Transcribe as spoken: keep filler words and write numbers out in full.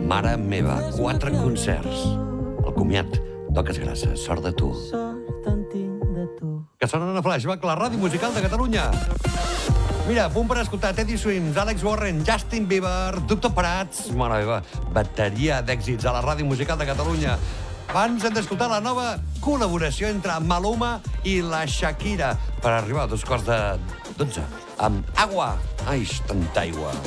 Mare meva, quatre concerts. El comiat, toques grassa, sort de tu. Que sonen a Flashback, la ràdio musical de Catalunya. Mira, a punt per escoltar Teddy Swims, Alex Warren, Justin Bieber, Doctor Prats... Mare meva, bateria d'èxits a la ràdio musical de Catalunya. Abans hem d'escoltar la nova col·laboració entre Maluma i la Shakira per arribar a dos quarts de dotze amb Agua. Ai, tanta aigua.